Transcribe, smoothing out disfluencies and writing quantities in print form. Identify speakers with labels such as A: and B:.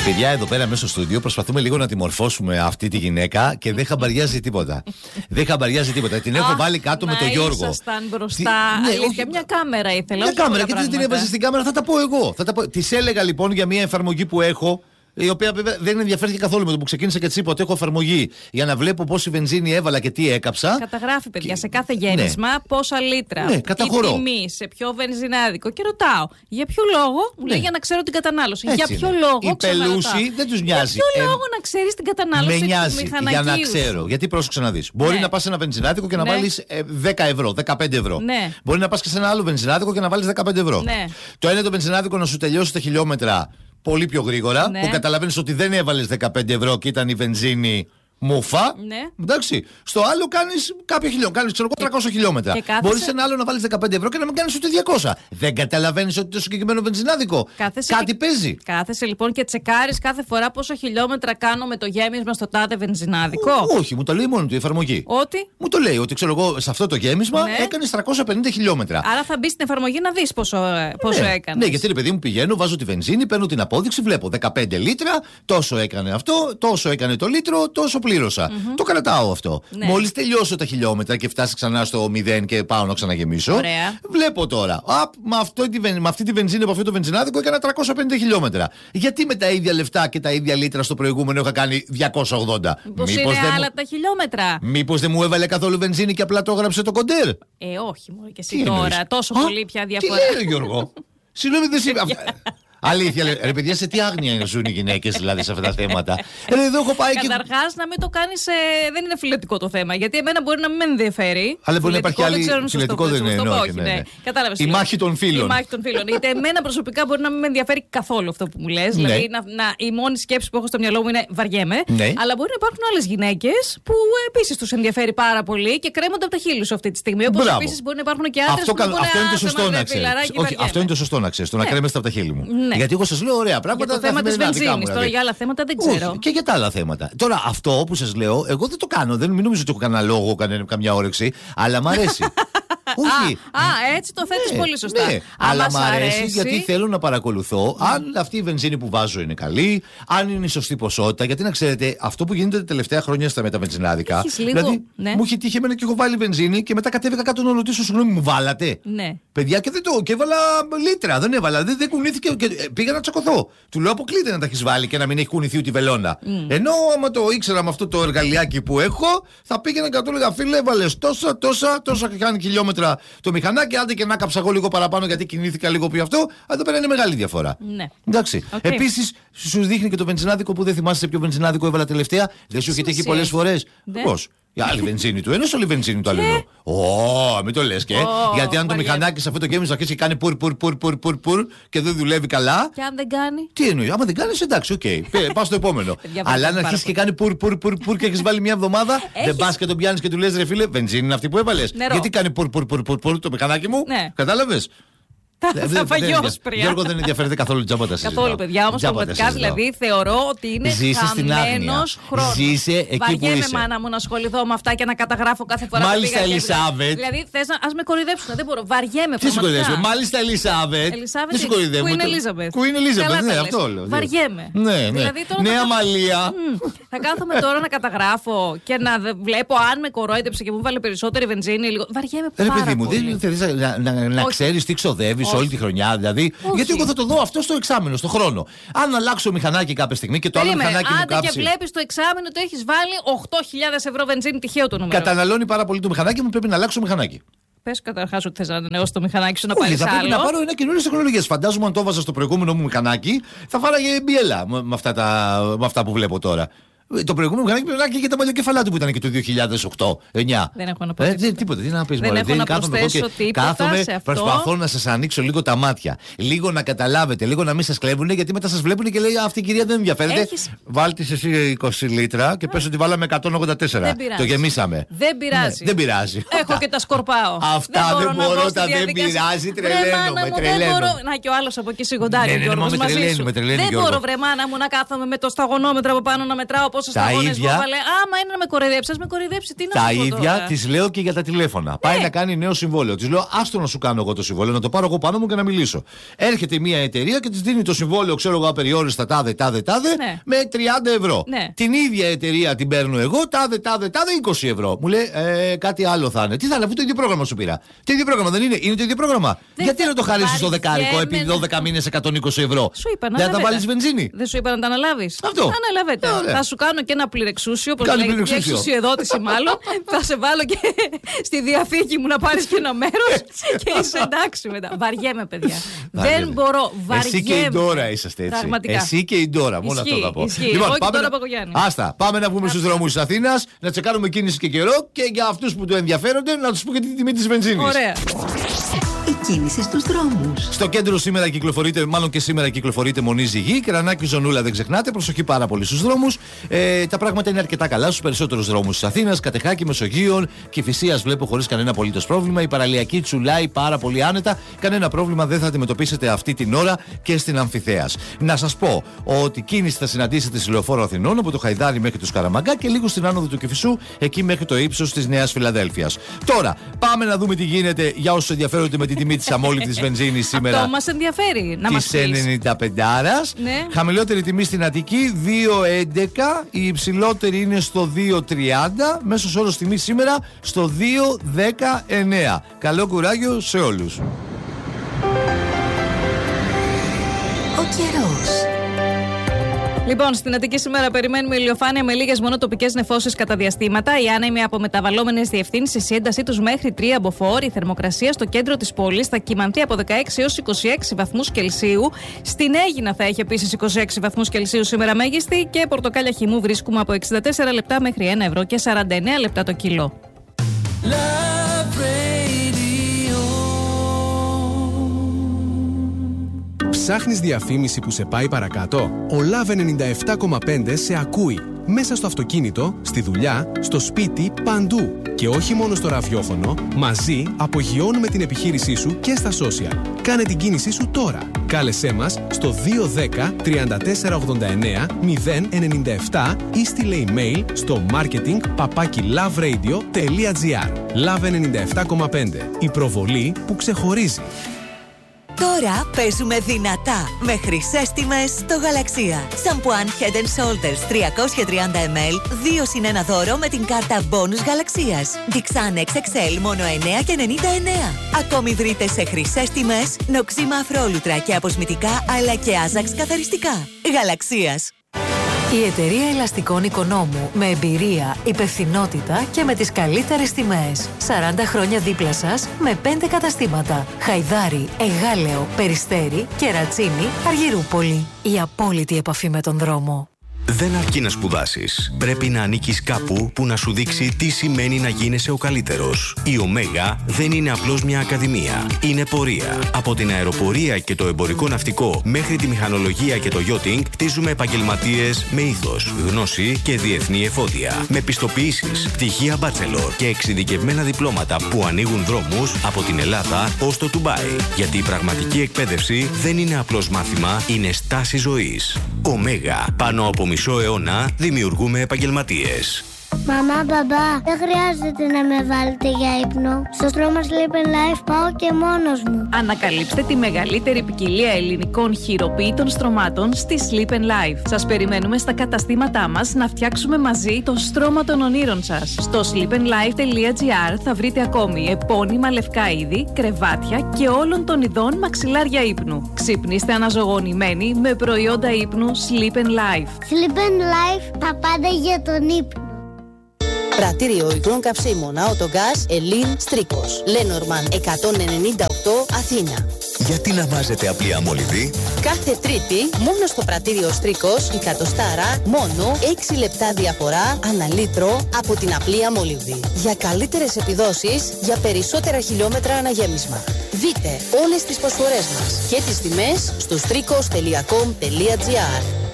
A: Παιδιά, εδώ πέρα μέσα στο στούντιο προσπαθούμε λίγο να τη μορφώσουμε αυτή τη γυναίκα και δεν χαμπαριάζει τίποτα. Δεν χαμπαριάζει τίποτα. Την έχω βάλει κάτω με τον Γιώργο.
B: Ήσασταν μπροστά. Ναι, αλήθεια, μια κάμερα ήθελα.
A: Μια κάμερα, και δεν την έβαζε στην κάμερα, θα τα πω εγώ. Τη έλεγα λοιπόν για μια εφαρμογή που έχω, η οποία δεν ενδιαφέρθηκε καθόλου με το που ξεκίνησα και τη είπα ότι έχω εφαρμογή για να βλέπω πόση βενζίνη έβαλα και τι έκαψα. Καταγράφει, παιδιά, σε κάθε γέμισμα πόσα λίτρα. Ναι, καταχωρώ. Τιμή, σε ποιο βενζινάδικο. Και ρωτάω, για ποιο λόγο? Μου λέει για να ξέρω την κατανάλωση. Έτσι για ποιο λόγο?
B: Οι πελούσοι
A: δεν του νοιάζει.
B: Για ποιο λόγο να ξέρει την κατανάλωση?
A: Με νοιάζει για να ξέρω. Γιατί πρόσεξε να δει. Μπορεί να πα σε ένα βενζινάδικο και να βάλει 10 ευρώ, 15 ευρώ. Μπορεί να πα και σε ένα άλλο βενζινάδικο και να βάλει 15 ευρώ. Το ένα το βενζινάδικο να σου τελειώσει τα χιλιόμετρα πολύ πιο γρήγορα, που καταλαβαίνεις ότι δεν έβαλες 15 ευρώ και ήταν η βενζίνη μουφα. Εντάξει. Στο άλλο κάνεις κάποιο χιλιόμετρο. Κάνεις, ξέρω εγώ, 300 χιλιόμετρα. Μπορείς σε ένα άλλο να βάλεις 15 ευρώ και να μην κάνεις ούτε 200. Δεν καταλαβαίνεις ότι το συγκεκριμένο βενζινάδικο κάτι παίζει.
B: Κάθεσαι λοιπόν και τσεκάρεις κάθε φορά πόσα χιλιόμετρα κάνω με το γέμισμα στο τάδε βενζινάδικο?
A: Όχι, μου το λέει μόνο του η εφαρμογή.
B: Ότι?
A: Μου το λέει ότι ξέρω εγώ σε αυτό το γέμισμα έκανες 350 χιλιόμετρα.
B: Άρα θα μπει στην εφαρμογή να δεις πόσο έκανες.
A: Ναι, γιατί ρε παιδί μου πηγαίνω, βάζω τη βενζίνη, παίρνω την απόδειξη, βλέπω 15 λίτρα, τόσο έκανε αυτό, τόσο έκανε το λίτρο, τόσο πλήρωσα. Το κρατάω αυτό. Μόλις τελειώσω τα χιλιόμετρα και φτάσει ξανά στο 0 και πάω να ξαναγεμίσω, βλέπω τώρα. Με αυτή τη βενζίνη από αυτό το βενζινάδικο έκανα 350 χιλιόμετρα. Γιατί με τα ίδια λεφτά και τα ίδια λίτρα στο προηγούμενο είχα κάνει 280?
B: Μήπως είναι άλλα τα χιλιόμετρα?
A: Μήπως δεν μου έβαλε καθόλου βενζίνη και απλά το έγραψε το κοντέρ?
B: Όχι, μόνο και εσύ τώρα. Τόσο πολύ πια διαφορά.
A: Τι λέει, Γιώργο? Συγγνώμη, δεν αλήθεια, ρε παιδιά, σε τι άγνοια ζουν οι γυναίκες δηλαδή σε αυτά τα θέματα. Εδώ έχω πάει.
B: Καταρχάς, να μην το κάνεις. Δεν είναι φιλετικό το θέμα. Γιατί εμένα μπορεί να μην με ενδιαφέρει.
A: Αλλά μπορεί να υπάρχει άλλη. Φιλετικό δεν είναι.
B: Όχι, ναι. Κατάλαβες.
A: Η μάχη των φίλων.
B: Η μάχη των φίλων. Γιατί εμένα προσωπικά μπορεί να μην με ενδιαφέρει καθόλου αυτό που μου λες. Δηλαδή, η μόνη σκέψη που έχω στο μυαλό μου είναι βαριέμαι. Αλλά μπορεί να υπάρχουν άλλες γυναίκες που επίσης τους ενδιαφέρει πάρα πολύ και κρέμονται από τα χείλη σου αυτή τη στιγμή. Όπως επίσης μπορεί να υπάρχουν και άντρες που
A: αυτό είναι το σωστό να ξέρεις. Αυτό είναι το σωστό να ξέρεις. Το να κρέμεστε από τα χείλη μου. Γιατί εγώ σας λέω ωραία πράγματα.
B: Για το θέμα της βενζίνης. Τώρα για άλλα θέματα δεν ξέρω.
A: Όχι, και για τα άλλα θέματα. Τώρα αυτό που σας λέω, εγώ δεν το κάνω. Δεν νομίζω ότι έχω κανένα λόγο, καμιά όρεξη. Αλλά μ' αρέσει. Όχι.
B: Έτσι το θέτεις πολύ σωστά.
A: Ναι, αλλά μ' αρέσει γιατί θέλω να παρακολουθώ αν αυτή η βενζίνη που βάζω είναι καλή, αν είναι η σωστή ποσότητα. Γιατί να ξέρετε, αυτό που γίνεται τα τελευταία χρόνια με τα βενζινάδικα. Δηλαδή, μου έχει τύχει εμένα και έχω βάλει βενζίνη και μετά κατέβηκα κάτω να ρωτήσω, συγγνώμη, μου βάλατε?
B: Ναι.
A: Παιδιά, και έβαλα λίτρα. Δεν έβαλα. Δεν κουνήθηκε και πήγα να τσακωθώ. Του λέω, αποκλείται να τα έχει βάλει και να μην έχει κουνηθεί ούτε η βελόνα. Ενώ άμα το ήξερα με αυτό το εργαλειάκι που έχω, θα πήγαινα και του έλεγα, φίλε, έβαλε τόσα κάνει χιλιόμετρα το μηχανάκι, άντε και να κάψα εγώ λίγο παραπάνω γιατί κινήθηκα λίγο πιο αυτό. Εδώ πέρα είναι μεγάλη διαφορά.
B: Ναι.
A: Εντάξει. Επίσης, σου δείχνει και το βενζινάδικο που δεν θυμάσαι σε ποιο βενζινάδικο έβαλα τελευταία. Δεν σου έχει τύχει πολλές φορές? Πώς? Η άλλη βενζίνη του ενός, άλλη βενζίνη του αλλού. Μην το λες και. Γιατί αν το μηχανάκι σε αυτό το γέμισμα αρχίσει και κάνει πουρ και δεν δουλεύει καλά.
B: Και αν δεν κάνει?
A: Τι εννοεί? Άμα δεν κάνει, εντάξει, οκ. Πάω στο επόμενο. Αλλά αν αρχίσει και κάνει πουρ και έχει βάλει μια εβδομάδα, δεν πα και τον πιάνει και του λες, ρε φίλε, βενζίνη είναι αυτή που έβαλε. Γιατί κάνει πουρ το μηχανάκι μου? Κατάλαβες?
B: Θα φαγεί όσπρια.
A: Γιώργο, δεν ενδιαφέρεται καθόλου τζάμπα τα συζητάω.
B: Καθόλου, παιδιά. Όμως πραγματικά δηλαδή θεωρώ ότι είναι χαμένος χρόνος.
A: Ζήσε εκεί που είσαι.
B: Βαριέμαι, μάνα μου, να ασχοληθώ με αυτά και να καταγράφω κάθε φορά.
A: Μάλιστα, Ελισάβετ.
B: Δηλαδή, ας με κοροϊδέψουν, δεν μπορώ. Βαριέμαι.
A: Τι σε κοροϊδεύω? Μάλιστα, Ελισάβετ. Τι σε κοροϊδεύω?
B: Κουίν Ελίζαμπετ,
A: ναι, αυτό λέω.
B: Βαριέμαι.
A: Ναι, Αμαλία.
B: Θα κάθομαι τώρα να καταγράφω και να βλέπω αν με κορόιδεψε και μου βάλε περισσότερη βενζίνη. Βαριέμαι πάρα πολύ.
A: Δεν θέλει να ξέρει τι ξοδεύει όλη τη χρονιά, δηλαδή. Γιατί εγώ θα το δω αυτό στο εξάμηνο, στο χρόνο. Αν αλλάξω μηχανάκι κάποια στιγμή και το άλλο μηχανάκι μου κάψει.
B: Και βλέπει το εξάμηνο το έχει βάλει 8.000 ευρώ βενζίνη, τυχαίο το νούμερο.
A: Καταναλώνει πάρα πολύ το μηχανάκι μου, πρέπει να αλλάξω μηχανάκι.
B: Πες καταρχάς ότι θες να ανανεώσεις το μηχανάκι σου να πάρεις άλλο.
A: Θα πρέπει να πάρω ένα καινούριες τεχνολογίες. Φαντάζομαι αν το έβαζα στο προηγούμενο μου μηχανάκι, θα φάραγε μπιέλα με αυτά που βλέπω τώρα. Το προηγούμενο μηχανάκι και τα μαλλιοκεφαλά του που ήταν και το 2008-2009.
B: Δεν έχω να πω τίποτα.
A: Τίποτα, τι να πεις,
B: δεν έχω να προσθέσω τίποτα
A: κάθομαι,
B: σε αυτό.
A: Προσπαθώ να σας ανοίξω λίγο τα μάτια. Λίγο να καταλάβετε, λίγο να μην σας κλέβουνε, γιατί μετά σας βλέπουν και λέει αυτή η κυρία δεν ενδιαφέρεται. Βάλτε εσύ 20 λίτρα και πες ότι βάλαμε 184. Το γεμίσαμε.
B: Δεν πειράζει.
A: Δεν πειράζει.
B: Έχω και τα σκορπάω.
A: Αυτά δεν μπορώ, τα δεν πειράζει, τρελαίνομαι.
B: Να και ο άλλος από εκεί σιγοντάρει.
A: Δεν μπορώ βρεμάνα
B: μου να κάθομαι με το σταγονόμετρο από πάνω να μετράω πόσους αγώνες μου έβαλε. Άμα είναι να με κοροϊδέψει, με κοροϊδέψει. Τι να
A: τα ίδια τη λέω και για τα τηλέφωνα. Πάει να κάνει νέο συμβόλαιο. Τη λέω, άστο να σου κάνω εγώ το συμβόλαιο, να το πάρω εγώ πάνω μου και να μιλήσω. Έρχεται μια εταιρεία και τη δίνει το συμβόλαιο, ξέρω εγώ, απεριόριστα τάδε, με 30 ευρώ. Την ίδια εταιρεία την παίρνω εγώ, τάδε, 20 ευρώ. Μου λέει, κάτι άλλο θα είναι. Τι θα είναι, αφού το ίδιο πρόγραμμα σου πήρα. Το ίδιο πρόγραμμα δεν είναι, είναι το ίδιο πρόγραμμα. Γιατί να το χαρίσει στο δεκάρικο επί 12 μήνες 120 ευρώ. Δεν θα τα βάλει βενζίνη.
B: Δεν σου είπα να τα αναλάβει.
A: Αυτό.
B: Αναλαβέτε. Θα σου κάνω και ένα πληρεξούσιο, όπως λέγεται, μια εξουσιοδότηση μάλλον. Θα σε βάλω και στη διαθήκη μου να πάρει και ένα μέρος και είσαι εντάξει μετά. Βαριέμαι, παιδιά. Δεν μπορώ. Βαριέμαι.
A: Εσύ και η Ντόρα είσαστε έτσι.
B: Πραγματικά.
A: Εσύ και η Ντόρα, μόνο αυτό θα πω.
B: Λοιπόν,
A: πάμε να βγούμε στους δρόμους της Αθήνας, να τσεκάρουμε κίνηση και καιρό και για αυτούς που το ενδιαφέρονται να τους πω και τη τιμή της βενζίνης.
B: Ωραία.
C: Η κίνηση στους δρόμους.
A: Στο κέντρο σήμερα κυκλοφορείται, μάλλον και σήμερα κυκλοφορείται μονή ζυγή. Κερανάκι, Ζωνούλα, δεν ξεχνάτε. Προσοχή πάρα πολύ στους δρόμους. Τα πράγματα είναι αρκετά καλά στους περισσότερους δρόμους της Αθήνας. Κατεχάκη, Μεσογείων, Κηφισίας βλέπω χωρίς κανένα απολύτως πρόβλημα. Η παραλιακή τσουλάει πάρα πολύ άνετα. Κανένα πρόβλημα δεν θα αντιμετωπίσετε αυτή την ώρα και στην Αμφιθέας. Να σας πω ότι κίνηση θα συναντήσετε στη Λεωφόρο Αθηνών από το Χαϊδάρι μέχρι το Σκαραμαγκά και λίγο στην άνοδο του Κηφισού, εκεί μέχρι το ύψος της Νέας Φιλαδέλφειας. Τώρα, πάμε να δούμε τι γίνεται για όσους ενδιαφέρονται με την τιμή της αμόλυντης βενζίνης σήμερα.
B: Αυτό μας ενδιαφέρει να μας πεις.
A: Της 95άρας. Ναι. Χαμηλότερη τιμή στην Αττική 2,11. Η υψηλότερη είναι στο 2,30. Μέσος όρος τιμή σήμερα στο 2,19. Καλό κουράγιο σε όλους.
C: Ο καιρός.
B: Λοιπόν, στην Αττική σήμερα περιμένουμε ηλιοφάνεια με λίγες μόνο τοπικές νεφώσεις κατά διαστήματα. Οι άνεμοι από μεταβαλλόμενες διευθύνσεις, η έντασή τους μέχρι 3 μποφόρ. Η θερμοκρασία στο κέντρο της πόλης θα κυμανθεί από 16 έως 26 βαθμούς Κελσίου. Στην Αίγινα θα έχει επίσης 26 βαθμούς Κελσίου σήμερα μέγιστη. Και πορτοκάλια χυμού βρίσκουμε από 64 λεπτά μέχρι 1 ευρώ και 49 λεπτά το κιλό.
D: Ψάχνεις διαφήμιση που σε πάει παρακάτω? Ο Love 97,5 σε ακούει. Μέσα στο αυτοκίνητο, στη δουλειά, στο σπίτι, παντού. Και όχι μόνο στο ραδιόφωνο, μαζί απογειώνουμε την επιχείρησή σου και στα social. Κάνε την κίνησή σου τώρα. Κάλεσέ μας στο 210 3489 097 ή στείλε email στο marketing@loveradio.gr. Love 97,5. Η προβολή που ξεχωρίζει.
C: Τώρα παίζουμε δυνατά με χρυσές τιμές στο Γαλαξία. Σαμπουάν Head & Shoulders 330 ml, 2 συν 1 δώρο με την κάρτα Bonus Γαλαξίας. Dixan XXL μόνο 9,99. Ακόμη βρείτε σε χρυσές τιμές νοξίμα αφρόλουτρα και αποσμητικά αλλά και Άζαξ καθαριστικά. Γαλαξίας. Η εταιρεία ελαστικών Οικονόμου με εμπειρία, υπευθυνότητα και με τις καλύτερες τιμές. 40 χρόνια δίπλα σας με 5 καταστήματα. Χαϊδάρι, Εγάλεο, Περιστέρι, Κερατσίνη, Αργυρούπολη. Η απόλυτη επαφή με τον δρόμο.
E: Δεν αρκεί να σπουδάσεις. Πρέπει να ανήκεις κάπου που να σου δείξει τι σημαίνει να γίνεσαι ο καλύτερος. Η Ωμέγα δεν είναι απλώς μια ακαδημία. Είναι πορεία. Από την αεροπορία και το εμπορικό ναυτικό μέχρι τη μηχανολογία και το yachting, χτίζουμε επαγγελματίες με ήθος, γνώση και διεθνή εφόδια. Με πιστοποιήσεις, πτυχία bachelor και εξειδικευμένα διπλώματα που ανοίγουν δρόμους από την Ελλάδα ως το Ντουμπάι. Γιατί η πραγματική εκπαίδευση δεν είναι απλώς μάθημα, είναι στάση ζωής. Ωμέγα. Πάνω από μισό αιώνα δημιουργούμε επαγγελματίες.
F: Μαμά, μπαμπά, δεν χρειάζεται να με βάλετε για ύπνο. Στο στρώμα Sleep & Life πάω και μόνος μου.
B: Ανακαλύψτε τη μεγαλύτερη ποικιλία ελληνικών χειροποίητων στρωμάτων στη Sleep & Life. Σας περιμένουμε στα καταστήματά μας να φτιάξουμε μαζί το στρώμα των ονείρων σας. Στο sleepandlife.gr θα βρείτε ακόμη επώνυμα λευκά είδη, κρεβάτια και όλων των ειδών μαξιλάρια ύπνου. Ξυπνήστε αναζωογονημένοι με προϊόντα ύπνου Sleep & Life.
F: Sleep & Life, τα πάντα για τον ύπνο.
G: Πρατήριο υγρών καυσίμων Autogas Ελλήν Στρίκος. Λένορμαν 198 Αθήνα.
E: Γιατί να βάζετε απλή αμόλυδη?
G: Κάθε Τρίτη, μόνο στο πρατήριο Στρίκος, η κατοστάρα, μόνο 6 λεπτά διαφορά ανά λίτρο από την απλή αμόλυδη. Για καλύτερες επιδόσεις, για περισσότερα χιλιόμετρα αναγέμισμα. Δείτε όλες τις προσφορές μας και τις τιμές στο strikos.com.gr.